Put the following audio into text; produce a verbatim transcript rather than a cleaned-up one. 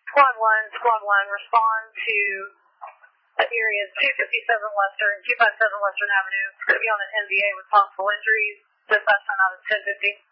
Squad one, Squad one, respond to areas two fifty-seven Western, two fifty-seven Western Avenue. Could be on an N V A with possible injuries. Dispatch nine out of ten fifty.